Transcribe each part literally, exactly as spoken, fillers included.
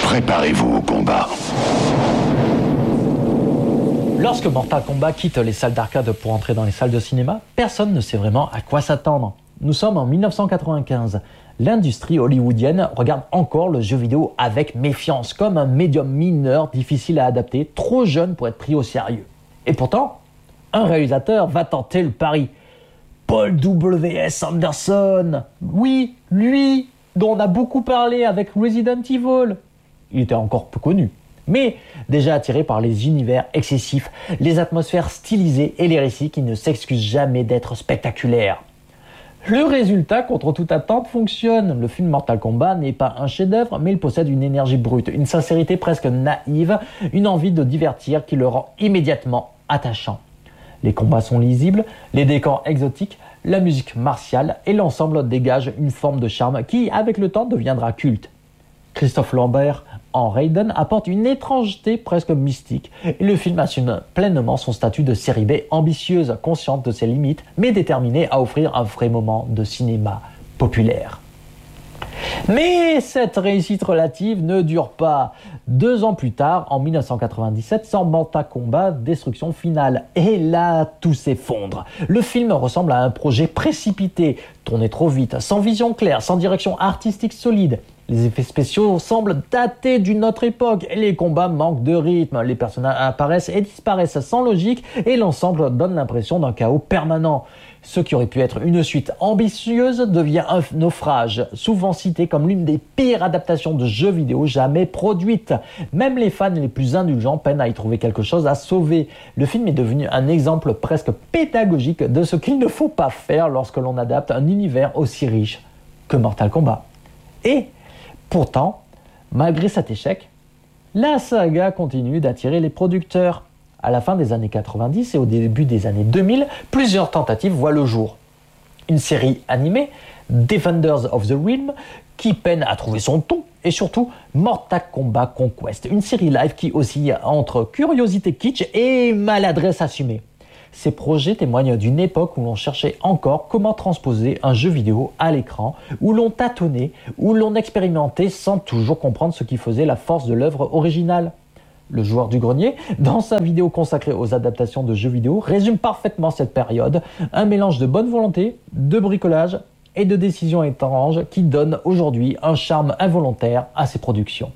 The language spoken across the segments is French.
Préparez-vous au combat. Lorsque Mortal Kombat quitte les salles d'arcade pour entrer dans les salles de cinéma, personne ne sait vraiment à quoi s'attendre. Nous sommes en mille neuf cent quatre-vingt-quinze. L'industrie hollywoodienne regarde encore le jeu vidéo avec méfiance, comme un médium mineur difficile à adapter, trop jeune pour être pris au sérieux. Et pourtant, un réalisateur va tenter le pari. Paul W S Anderson, oui, lui, dont on a beaucoup parlé avec Resident Evil. Il était encore peu connu, mais déjà attiré par les univers excessifs, les atmosphères stylisées et les récits qui ne s'excusent jamais d'être spectaculaires. Le résultat, contre toute attente, fonctionne. Le film Mortal Kombat n'est pas un chef-d'œuvre, mais il possède une énergie brute, une sincérité presque naïve, une envie de divertir qui le rend immédiatement attachant. Les combats sont lisibles, les décors exotiques, la musique martiale et l'ensemble dégagent une forme de charme qui, avec le temps, deviendra culte. Christophe Lambert, en Raiden, apporte une étrangeté presque mystique et le film assume pleinement son statut de série B ambitieuse, consciente de ses limites, mais déterminée à offrir un vrai moment de cinéma populaire. Mais cette réussite relative ne dure pas. Deux ans plus tard, en mille neuf cent quatre-vingt-dix-sept, sort Mortal Kombat Destruction Finale. Et là, tout s'effondre. Le film ressemble à un projet précipité, tourné trop vite, sans vision claire, sans direction artistique solide. Les effets spéciaux semblent dater d'une autre époque et les combats manquent de rythme. Les personnages apparaissent et disparaissent sans logique et l'ensemble donne l'impression d'un chaos permanent. Ce qui aurait pu être une suite ambitieuse devient un naufrage, souvent cité comme l'une des pires adaptations de jeux vidéo jamais produites. Même les fans les plus indulgents peinent à y trouver quelque chose à sauver. Le film est devenu un exemple presque pédagogique de ce qu'il ne faut pas faire lorsque l'on adapte un univers aussi riche que Mortal Kombat. Et pourtant, malgré cet échec, la saga continue d'attirer les producteurs. À la fin des années quatre-vingt-dix et au début des années deux mille, plusieurs tentatives voient le jour. Une série animée, Defenders of the Realm, qui peine à trouver son ton, et surtout Mortal Kombat Conquest, une série live qui oscille entre curiosité kitsch et maladresse assumée. Ces projets témoignent d'une époque où l'on cherchait encore comment transposer un jeu vidéo à l'écran, où l'on tâtonnait, où l'on expérimentait sans toujours comprendre ce qui faisait la force de l'œuvre originale. Le joueur du grenier, dans sa vidéo consacrée aux adaptations de jeux vidéo, résume parfaitement cette période, un mélange de bonne volonté, de bricolage et de décisions étranges qui donne aujourd'hui un charme involontaire à ces productions.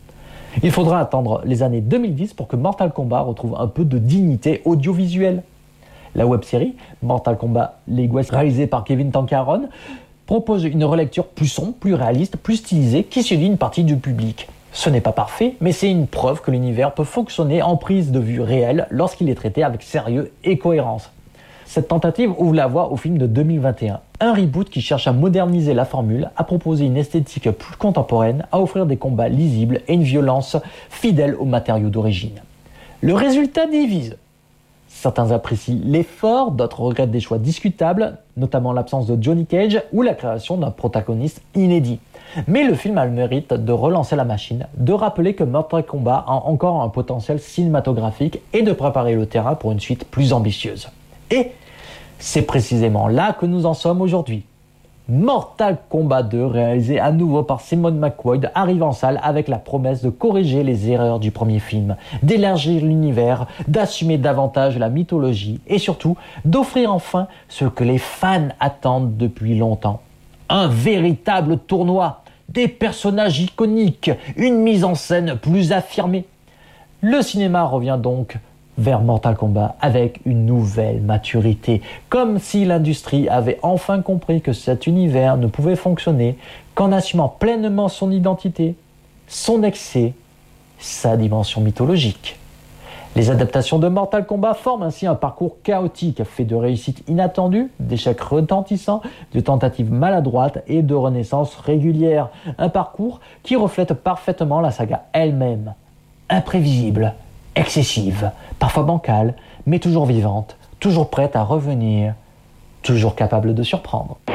Il faudra attendre les années deux mille dix pour que Mortal Kombat retrouve un peu de dignité audiovisuelle. La web-série Mortal Kombat League West, réalisée par Kevin Tancharoen, propose une relecture plus sombre, plus réaliste, plus stylisée qui séduit une partie du public. Ce n'est pas parfait, mais c'est une preuve que l'univers peut fonctionner en prise de vue réelle lorsqu'il est traité avec sérieux et cohérence. Cette tentative ouvre la voie au film de deux mille vingt et un. Un reboot qui cherche à moderniser la formule, à proposer une esthétique plus contemporaine, à offrir des combats lisibles et une violence fidèle aux matériaux d'origine. Le résultat divise. Certains apprécient l'effort, d'autres regrettent des choix discutables, notamment l'absence de Johnny Cage ou la création d'un protagoniste inédit. Mais le film a le mérite de relancer la machine, de rappeler que Mortal Kombat a encore un potentiel cinématographique et de préparer le terrain pour une suite plus ambitieuse. Et c'est précisément là que nous en sommes aujourd'hui. Mortal Kombat deux, réalisé à nouveau par Simon McQuoid, arrive en salle avec la promesse de corriger les erreurs du premier film, d'élargir l'univers, d'assumer davantage la mythologie et surtout d'offrir enfin ce que les fans attendent depuis longtemps. Un véritable tournoi, des personnages iconiques, une mise en scène plus affirmée. Le cinéma revient donc vers Mortal Kombat avec une nouvelle maturité, comme si l'industrie avait enfin compris que cet univers ne pouvait fonctionner qu'en assumant pleinement son identité, son excès, sa dimension mythologique. Les adaptations de Mortal Kombat forment ainsi un parcours chaotique, fait de réussites inattendues, d'échecs retentissants, de tentatives maladroites et de renaissances régulières. Un parcours qui reflète parfaitement la saga elle-même. Imprévisible, excessive, parfois bancale, mais toujours vivante, toujours prête à revenir, toujours capable de surprendre.